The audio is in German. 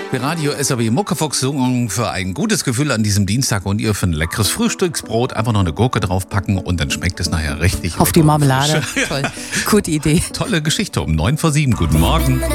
Bei Radio SAW Muckefuchs Song für ein gutes Gefühl an diesem Dienstag und ihr für ein leckeres Frühstücksbrot einfach noch eine Gurke draufpacken und dann schmeckt es nachher richtig. Auf die Marmelade. Toll. Gute Idee. Tolle Geschichte um 6:09. Guten Morgen.